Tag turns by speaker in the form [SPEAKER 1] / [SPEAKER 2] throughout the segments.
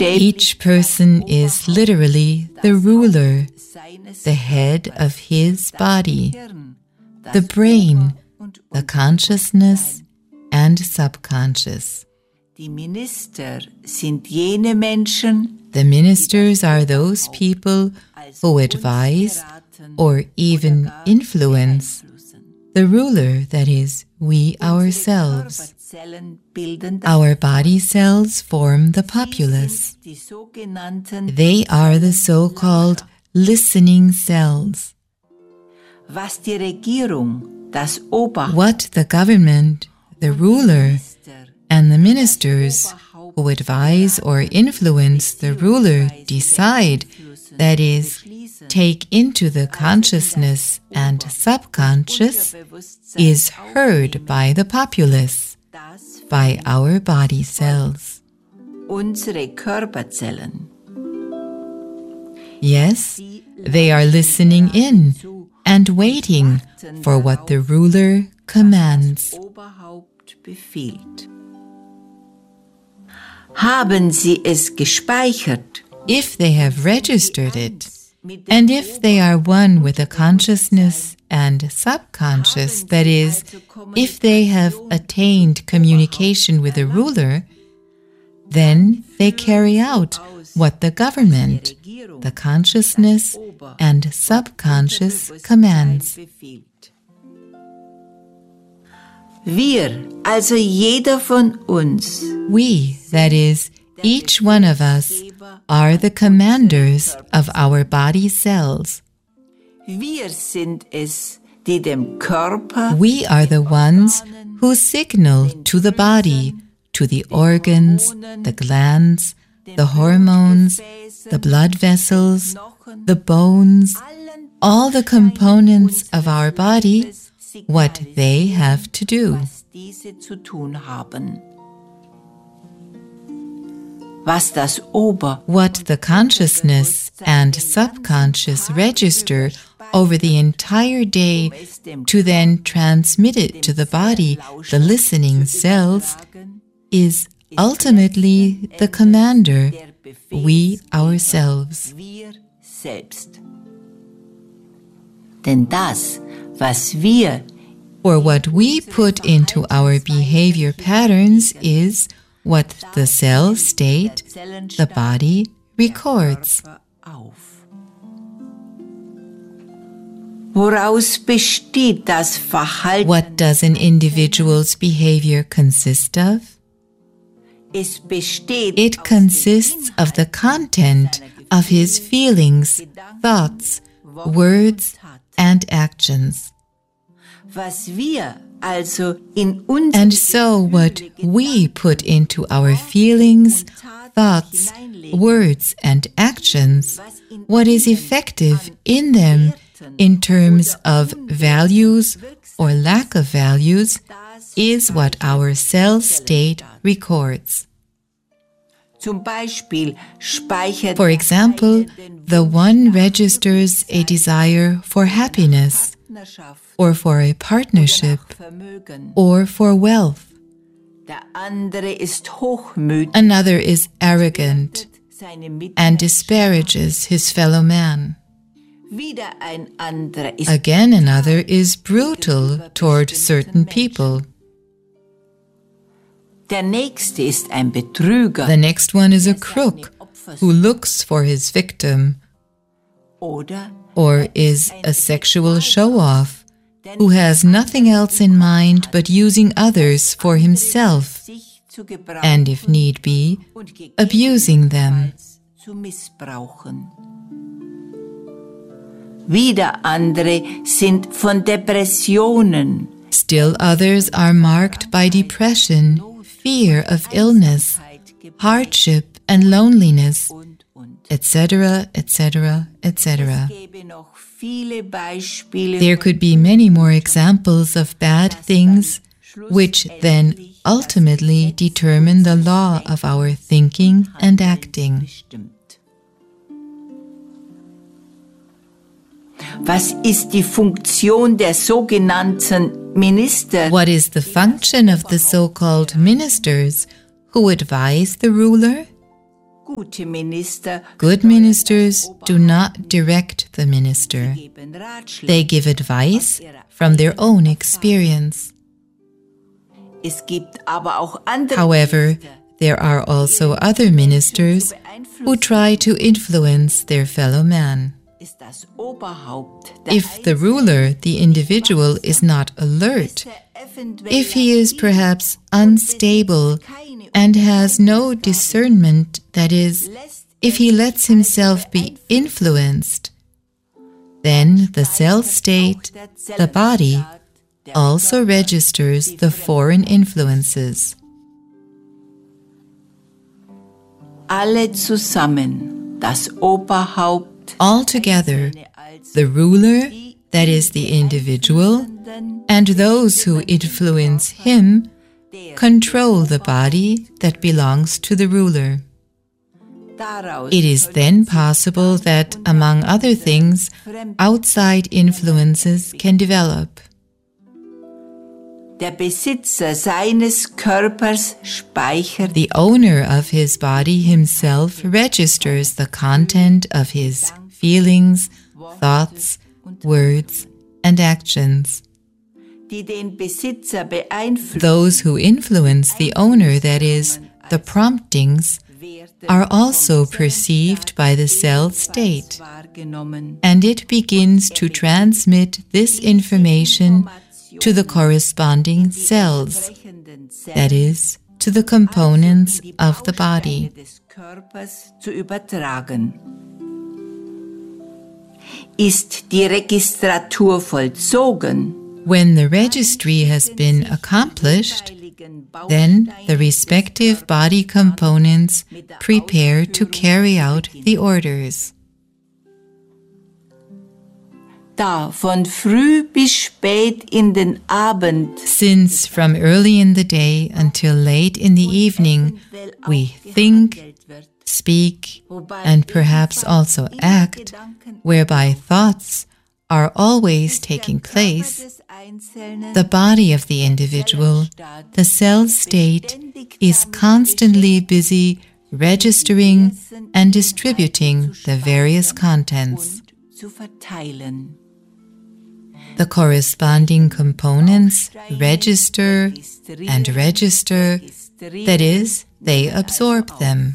[SPEAKER 1] Each person is literally the ruler, the head of his body, the brain, the consciousness and subconscious.
[SPEAKER 2] Die Minister sind jene Menschen,
[SPEAKER 1] the ministers are those people who advise or even influence the ruler, that is, we ourselves. Our body cells form the populace. They are the so-called listening cells.
[SPEAKER 2] Was die Regierung, das Oberhaupt,
[SPEAKER 1] what the government, the ruler, and the ministers who advise or influence the ruler decide, that is, take into the consciousness and subconscious, is heard by the populace, by our body cells.
[SPEAKER 2] Unsere Körperzellen.
[SPEAKER 1] Yes, they are listening in and waiting for what the ruler commands.
[SPEAKER 2] Haben Sie es gespeichert?
[SPEAKER 1] If they have registered it, and if they are one with the consciousness and subconscious, that is, if they have attained communication with the ruler, then they carry out what the government, the consciousness and subconscious commands.
[SPEAKER 2] Wir, also jeder von uns,
[SPEAKER 1] we, that is, each one of us, are the commanders of our body cells.
[SPEAKER 2] Wir sind es, die dem Körper,
[SPEAKER 1] we are the ones who signal to the body, to the organs, the glands, the hormones, the blood vessels, the bones, all the components of our body, what they have to do.
[SPEAKER 2] was diese zu tun haben. Was das
[SPEAKER 1] what the consciousness and subconscious register over the entire day to then transmit it to the body, the listening cells, is ultimately the commander, we ourselves.
[SPEAKER 2] Wir selbst. Denn das, was wir,
[SPEAKER 1] For what we put into our behavior patterns is what the cell state, the body, records.
[SPEAKER 2] auf. Woraus besteht das Verhalten?
[SPEAKER 1] What does an individual's behavior consist of?
[SPEAKER 2] Es besteht
[SPEAKER 1] It consists of the content of his feelings, thoughts, words, and actions.
[SPEAKER 2] was wir also in uns
[SPEAKER 1] And so what we put into our feelings, thoughts, words, and actions, what is effective in them in terms of values or lack of values, is what our cell state records.
[SPEAKER 2] zum Beispiel speichert
[SPEAKER 1] For example, the one registers a desire for happiness, or for a partnership,
[SPEAKER 2] Vermögen.
[SPEAKER 1] or for wealth.
[SPEAKER 2] Der andere ist hochmütig,
[SPEAKER 1] Another is arrogant
[SPEAKER 2] seine Mitmenschen.
[SPEAKER 1] and disparages his fellow man.
[SPEAKER 2] Wieder ein anderer ist
[SPEAKER 1] Again, another is brutal toward certain people.
[SPEAKER 2] der nächste ist ein Betrüger
[SPEAKER 1] The next one is a crook who looks for his victim,
[SPEAKER 2] oder
[SPEAKER 1] or is a sexual show-off who has nothing else in mind but using others for himself,
[SPEAKER 2] sich zu gebrauchen
[SPEAKER 1] and if need be,
[SPEAKER 2] und
[SPEAKER 1] abusing them.
[SPEAKER 2] zu missbrauchen. Wieder andere sind von Depressionen,
[SPEAKER 1] Still others are marked by depression, fear of illness, hardship and loneliness,
[SPEAKER 2] und.
[SPEAKER 1] etc., etc., etc.
[SPEAKER 2] Es gäbe noch viele Beispiele,
[SPEAKER 1] There could be many more examples of bad things, which then ultimately determine the law of our thinking and acting.
[SPEAKER 2] bestimmt. Was ist die Funktion der sogenannten Minister?
[SPEAKER 1] What is the function of the so-called ministers who advise the ruler? Good ministers do not direct the minister. They give advice from their own experience. However, there are also other ministers who try to influence their fellow man. If the ruler, the individual, is not alert, if he is perhaps unstable and has no discernment, that is, if he lets himself be influenced, then the cell state, the body, also registers the foreign influences.
[SPEAKER 2] Alle zusammen, das Oberhaupt,
[SPEAKER 1] altogether, the ruler, that is the individual, and those who influence him, control the body that belongs to the ruler. It is then possible that, among other things, outside influences can develop.
[SPEAKER 2] Der Besitzer seines Körpers speichert.
[SPEAKER 1] The owner of his body himself registers the content of his feelings, thoughts, words, and actions.
[SPEAKER 2] Die den Besitzer beeinflussen.
[SPEAKER 1] Those who influence the owner, that is, the promptings, are also perceived by the cell state, and it begins to transmit this information to the corresponding cells, that is, to the components of the body.
[SPEAKER 2] Ist die Registratur vollzogen,
[SPEAKER 1] when the registry has been accomplished, then the respective body components prepare to carry out the orders.
[SPEAKER 2] Da von früh bis spät in den Abend,
[SPEAKER 1] since from early in the day until late in the evening we think, speak, and perhaps also act, whereby thoughts are always taking place, the body of the individual, the cell state, is constantly busy registering and distributing the various contents. The corresponding components register and register, that is, they absorb them.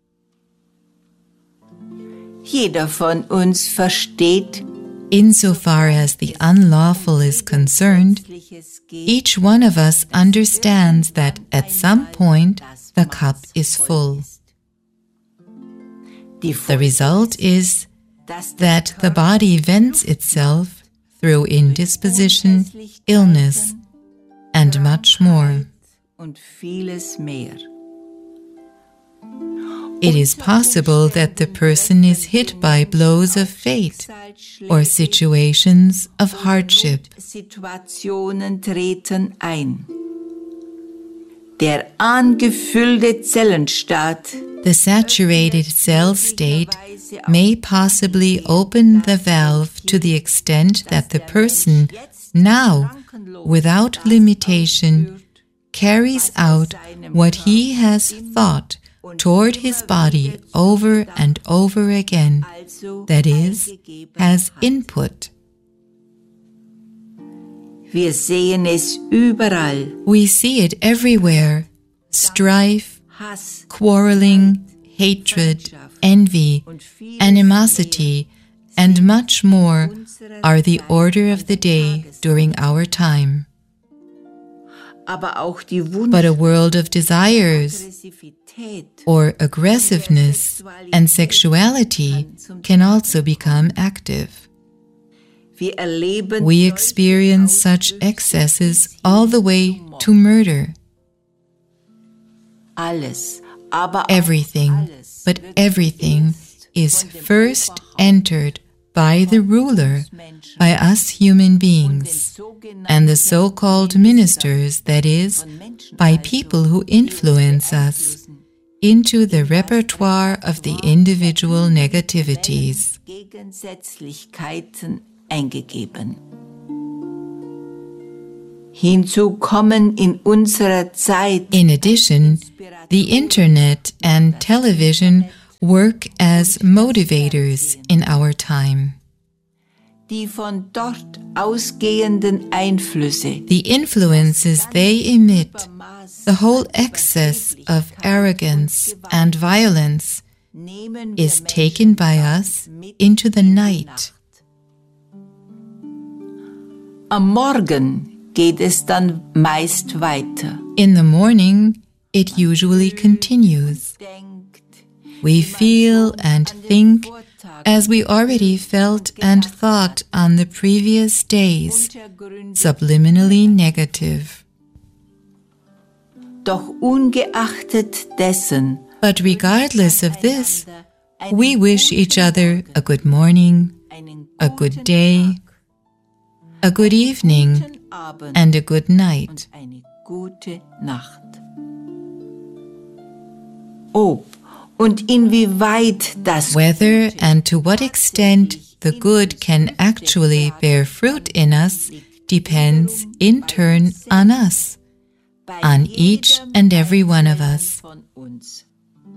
[SPEAKER 2] Jeder von uns versteht,
[SPEAKER 1] insofar as the unlawful is concerned, each one of us understands that at some point the cup is full. The result is that the body vents itself through indisposition, illness, and much more. It is possible that the person is hit by blows of fate or situations of hardship.
[SPEAKER 2] Situationen treten ein. Der angefüllte Zellenstaat,
[SPEAKER 1] the saturated cell state, may possibly open the valve to the extent that the person now, without limitation, carries out what he has thought toward his body over and over again, that is, has input.
[SPEAKER 2] Wir sehen es überall.
[SPEAKER 1] We see it everywhere. Strife, quarreling, hatred, envy, animosity, and much more are the order of the day during our time. But a world of desires or aggressiveness and sexuality can also become active. We experience such excesses all the way to murder. Everything, but everything, is first entered by the ruler, by us human beings, and the so-called ministers, that is, by people who influence us, into the repertoire of the individual negativities.
[SPEAKER 2] Eingegeben. Hinzu kommen in unserer Zeit,
[SPEAKER 1] in addition, the internet and television work as motivators in our time.
[SPEAKER 2] Die von dort ausgehenden Einflüsse,
[SPEAKER 1] The influences they emit, the whole excess of arrogance and violence,
[SPEAKER 2] nehmen wir
[SPEAKER 1] is taken by us into the night.
[SPEAKER 2] Am Morgen geht es dann meist weiter.
[SPEAKER 1] In the morning, it usually continues. We feel and think as we already felt and thought on the previous days, subliminally negative.
[SPEAKER 2] Doch ungeachtet dessen,
[SPEAKER 1] But regardless of this, we wish each other a good morning, a good day, a good evening, and a good night.
[SPEAKER 2] eine gute Nacht. Ob und inwieweit das
[SPEAKER 1] Whether and to what extent the good can actually bear fruit in us depends in turn on us, on each and every one of us.
[SPEAKER 2] von uns.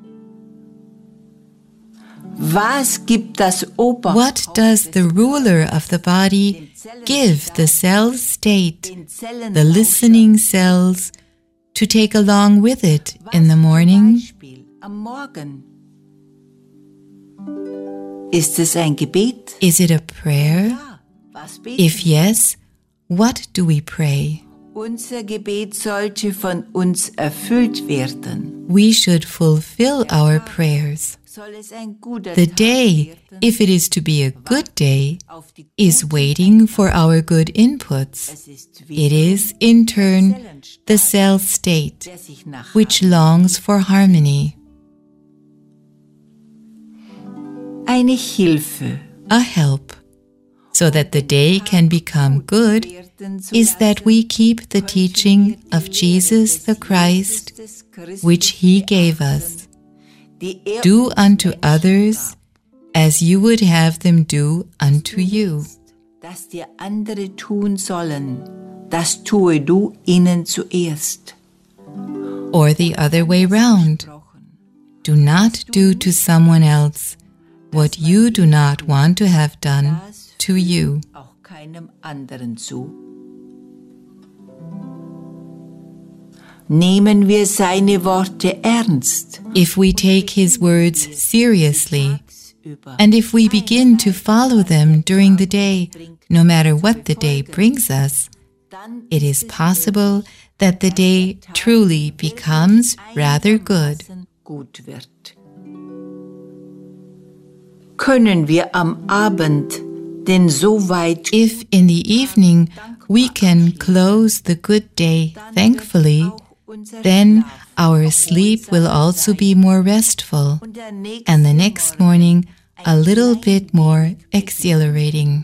[SPEAKER 2] Was gibt das
[SPEAKER 1] What does the ruler of the body give the cell state, the listening cells, to take along with it in the morning?
[SPEAKER 2] Am Morgen. Ist es ein Gebet?
[SPEAKER 1] Is it a prayer?
[SPEAKER 2] Was beten?
[SPEAKER 1] If yes, what do we pray?
[SPEAKER 2] Unser Gebet sollte von uns erfüllt werden.
[SPEAKER 1] We should fulfill our prayers.
[SPEAKER 2] Soll es ein guter
[SPEAKER 1] The
[SPEAKER 2] Tag
[SPEAKER 1] day,
[SPEAKER 2] werden,
[SPEAKER 1] if it is to be a good day,
[SPEAKER 2] auf die
[SPEAKER 1] is waiting for our good inputs.
[SPEAKER 2] Es ist
[SPEAKER 1] It is, in turn, the cell state,
[SPEAKER 2] der sich nach
[SPEAKER 1] which longs for harmony.
[SPEAKER 2] eine Hilfe
[SPEAKER 1] A help, so that the day can become good,
[SPEAKER 2] werden, so
[SPEAKER 1] is that we keep the teaching of Jesus the Christ,
[SPEAKER 2] des Christus,
[SPEAKER 1] which he gave us.
[SPEAKER 2] die
[SPEAKER 1] Do unto others as you would have them do unto you.
[SPEAKER 2] dass dir andere tun sollen, das tue du ihnen zuerst.
[SPEAKER 1] Or the other way round. Do not do to someone else what you do not want to have done to you.
[SPEAKER 2] Auch keinem anderen zu. Nehmen wir seine Worte ernst.
[SPEAKER 1] If we take his words seriously,
[SPEAKER 2] Über
[SPEAKER 1] and if we begin to follow them during the day, no matter what the day brings us,
[SPEAKER 2] dann
[SPEAKER 1] it is possible that the day truly becomes rather good.
[SPEAKER 2] gut wird. Können wir am Abend denn so weit
[SPEAKER 1] If in the evening we can close the good day thankfully, then our sleep will also be more restful,
[SPEAKER 2] und der nächste
[SPEAKER 1] and the next morning a little bit more exhilarating.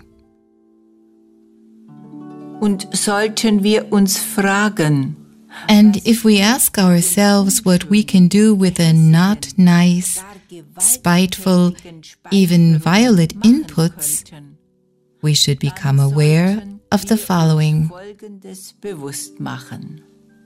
[SPEAKER 2] Und sollten wir uns fragen,
[SPEAKER 1] And if we ask ourselves what we can do with the not nice, spiteful, even violent inputs, we should become aware of the following.
[SPEAKER 2] Folgendes bewusst machen.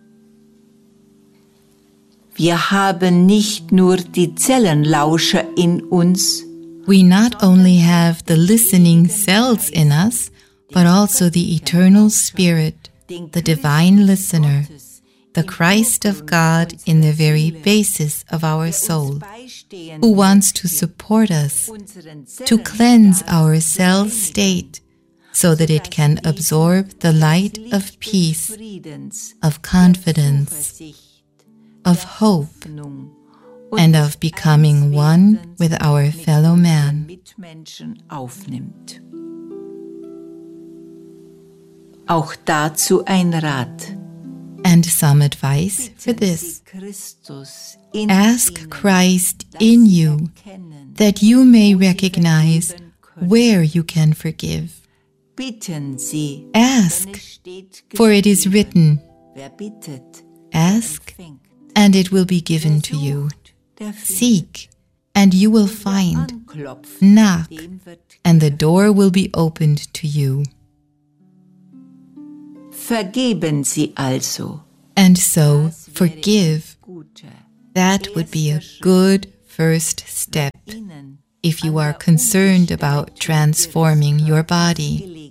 [SPEAKER 2] Wir haben nicht nur die Zellenlauscher in uns,
[SPEAKER 1] We not only have the listening cells in us, but also the eternal Spirit, the divine listener, the Christ of God in the very basis of our soul, who wants to support us, to cleanse our cell state, so that it can absorb the light of peace, of confidence, of hope, and of becoming one with our fellow man.
[SPEAKER 2] Mitmenschen aufnimmt. Auch dazu ein Rat.
[SPEAKER 1] And some advice for this.
[SPEAKER 2] Christus in
[SPEAKER 1] Ask Christ in you, that you may recognize where you can forgive.
[SPEAKER 2] Bitten Sie.
[SPEAKER 1] Ask,
[SPEAKER 2] Denn es steht
[SPEAKER 1] for it is written,
[SPEAKER 2] Wer bittet,
[SPEAKER 1] ask,
[SPEAKER 2] fängt.
[SPEAKER 1] and it will be given to you.
[SPEAKER 2] Der findet.
[SPEAKER 1] Seek, and you will find.
[SPEAKER 2] Anklopft,
[SPEAKER 1] Knock,
[SPEAKER 2] dem wird
[SPEAKER 1] and the door will be opened to you.
[SPEAKER 2] vergeben Sie also.
[SPEAKER 1] And so, forgive.
[SPEAKER 2] Gute.
[SPEAKER 1] That would be a good first step if you are concerned about transforming your body.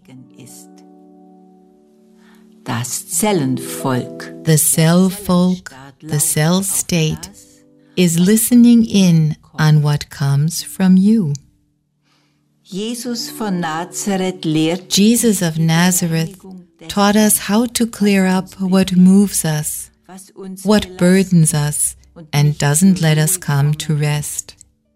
[SPEAKER 2] Das Zellenvolk,
[SPEAKER 1] The cell folk, the cell state, is listening in on what comes from you.
[SPEAKER 2] Jesus von Nazareth lehrt,
[SPEAKER 1] Jesus of Nazareth taught us how to clear up what moves us,
[SPEAKER 2] was uns
[SPEAKER 1] what burdens us, and doesn't let us come to rest.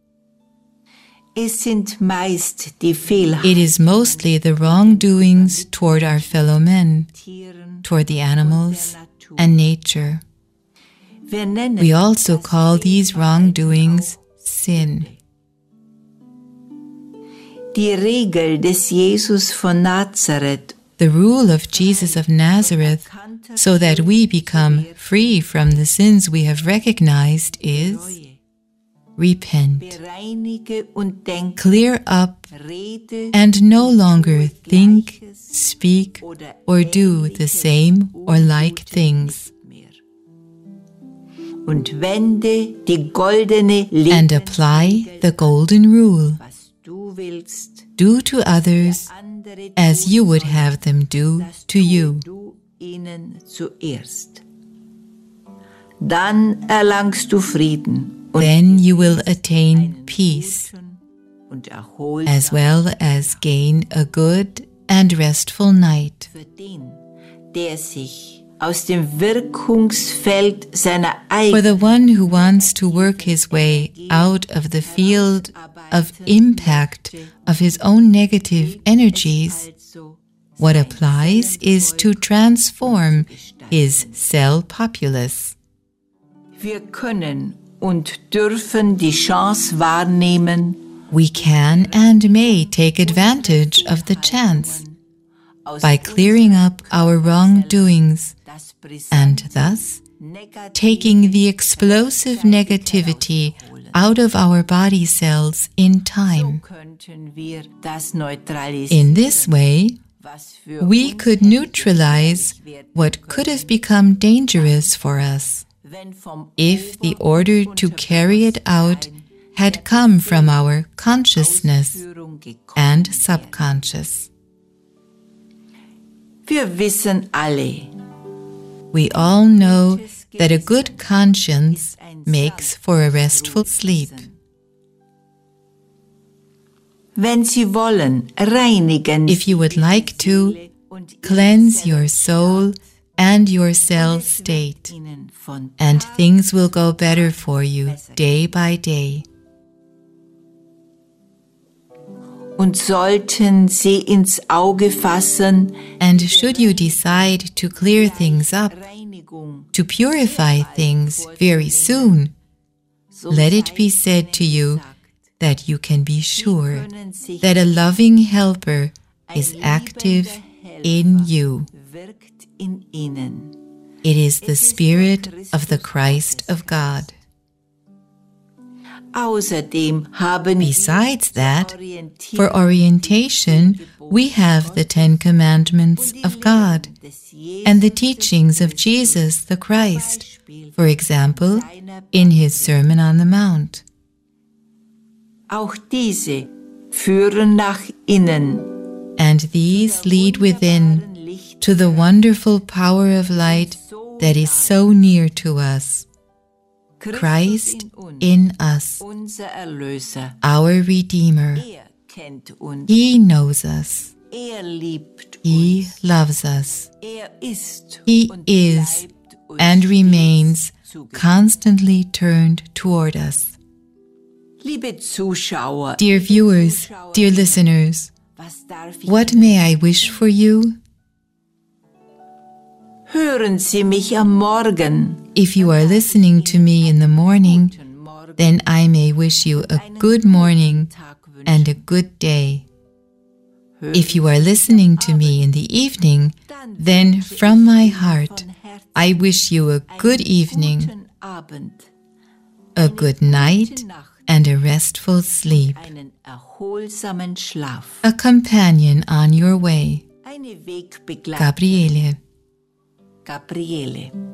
[SPEAKER 2] Es sind meist die Fehler,
[SPEAKER 1] It is mostly the wrongdoings toward our fellow men,
[SPEAKER 2] Tieren,
[SPEAKER 1] toward the animals, and nature.
[SPEAKER 2] wir nennen
[SPEAKER 1] We also call these wrongdoings sin.
[SPEAKER 2] die Regel des Jesus von Nazareth,
[SPEAKER 1] The rule of Jesus of Nazareth, so that we become free from the sins we have recognized, is repent,
[SPEAKER 2] bereinige und denke,
[SPEAKER 1] clear up,
[SPEAKER 2] rede
[SPEAKER 1] and no longer think, speak, or do the same or like things,
[SPEAKER 2] mehr. Und wende die goldene Lehre,
[SPEAKER 1] and apply the golden rule.
[SPEAKER 2] was du willst,
[SPEAKER 1] Do to others
[SPEAKER 2] andere
[SPEAKER 1] as you would have them do to you.
[SPEAKER 2] du ihnen zuerst. Dann erlangst du Frieden und
[SPEAKER 1] Then you will attain peace,
[SPEAKER 2] und erholst
[SPEAKER 1] as well as gain a good and restful night.
[SPEAKER 2] für den, der sich aus dem Wirkungsfeld seiner
[SPEAKER 1] For
[SPEAKER 2] eigenen
[SPEAKER 1] the one who wants to work his way out of the field of impact of his own negative energies,
[SPEAKER 2] also
[SPEAKER 1] what applies is to transform his cell populace.
[SPEAKER 2] wir können und dürfen die Chance wahrnehmen,
[SPEAKER 1] We can and may take advantage of the chance
[SPEAKER 2] aus
[SPEAKER 1] by clearing up our wrongdoings
[SPEAKER 2] das
[SPEAKER 1] and thus
[SPEAKER 2] Negativ
[SPEAKER 1] taking the explosive negativity out of our body cells in time.
[SPEAKER 2] könnten wir das neutralisieren,
[SPEAKER 1] In this way,
[SPEAKER 2] was für
[SPEAKER 1] we
[SPEAKER 2] uns
[SPEAKER 1] could neutralize what could have become dangerous for us
[SPEAKER 2] wenn vom
[SPEAKER 1] if the order to carry it out had come from our consciousness
[SPEAKER 2] Führung gekommen.
[SPEAKER 1] and subconscious.
[SPEAKER 2] Wir wissen alle,
[SPEAKER 1] We all know that a good conscience makes for a restful sleep.
[SPEAKER 2] wenn Sie wollen, reinigen
[SPEAKER 1] If you would like to,
[SPEAKER 2] und
[SPEAKER 1] cleanse your soul and your cell state,
[SPEAKER 2] ihnen von
[SPEAKER 1] and things will go better for you day by day.
[SPEAKER 2] und sollten Sie ins Auge fassen,
[SPEAKER 1] And should you decide to clear things up,
[SPEAKER 2] Reinigung,
[SPEAKER 1] to purify things very soon,
[SPEAKER 2] so
[SPEAKER 1] let it
[SPEAKER 2] sei
[SPEAKER 1] be said to you
[SPEAKER 2] gesagt,
[SPEAKER 1] that you can be sure
[SPEAKER 2] können sich
[SPEAKER 1] that a loving helper is active in you.
[SPEAKER 2] wirkt in Ihnen.
[SPEAKER 1] It is the Spirit of the Christ of God.
[SPEAKER 2] Außerdem haben
[SPEAKER 1] Besides that,
[SPEAKER 2] Orientierung
[SPEAKER 1] for orientation, we have the 10 Commandments of God
[SPEAKER 2] des Jesus
[SPEAKER 1] and the teachings of Jesus the Christ, for example, in his Sermon on the Mount.
[SPEAKER 2] auch diese führen nach innen
[SPEAKER 1] And these lead within
[SPEAKER 2] Licht
[SPEAKER 1] to the wonderful power of light that is so near to us, Christ
[SPEAKER 2] in uns,
[SPEAKER 1] in us,
[SPEAKER 2] unser Erlöser.
[SPEAKER 1] our Redeemer.
[SPEAKER 2] Kennt uns,
[SPEAKER 1] He knows us.
[SPEAKER 2] liebt
[SPEAKER 1] He
[SPEAKER 2] uns,
[SPEAKER 1] loves us.
[SPEAKER 2] ist
[SPEAKER 1] He
[SPEAKER 2] und
[SPEAKER 1] is
[SPEAKER 2] bleibt uns
[SPEAKER 1] and remains
[SPEAKER 2] zugewandt.
[SPEAKER 1] constantly turned toward us.
[SPEAKER 2] Liebe Zuschauer,
[SPEAKER 1] Dear viewers, dear listeners,
[SPEAKER 2] was darf ich
[SPEAKER 1] what may I wish for you?
[SPEAKER 2] hören Sie mich am Morgen?
[SPEAKER 1] If you are listening to me in the morning,
[SPEAKER 2] Guten Morgen,
[SPEAKER 1] then I may wish you a good morning
[SPEAKER 2] Tag wünschen.
[SPEAKER 1] and a good day. If you are listening to me in the evening, then from my heart, I wish you a good evening,
[SPEAKER 2] Guten Abend,
[SPEAKER 1] a good night, and a restful sleep,
[SPEAKER 2] einen erholsamen Schlaf,
[SPEAKER 1] a companion on your way.
[SPEAKER 2] eine Wegbegleitung.
[SPEAKER 1] Gabriele.
[SPEAKER 2] Gabriele.